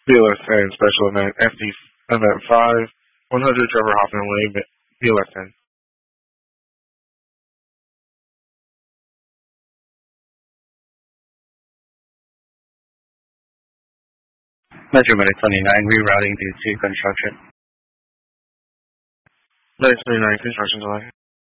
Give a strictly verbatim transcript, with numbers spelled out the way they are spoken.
B L S ten Special Event F D Event five, one hundred Trevor Hoffman Way, B L S ten. Metro Medic twenty-nine, rerouting due to construction. Medic twenty-nine, construction delay.